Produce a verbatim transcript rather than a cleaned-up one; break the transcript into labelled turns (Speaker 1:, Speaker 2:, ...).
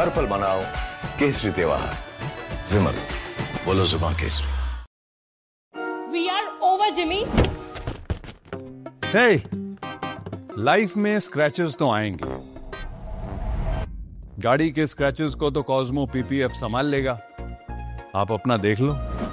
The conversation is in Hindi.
Speaker 1: हर पल मनाओ केसरी त्योहार। विमल, बोलो जुबान Kesari.
Speaker 2: We are over, Jimmy.
Speaker 3: Hey, life में स्क्रैचेस तो आएंगे। गाड़ी के स्क्रैचेस को तो कॉस्मो पीपीएफ संभाल लेगा। आप अपना देख लो।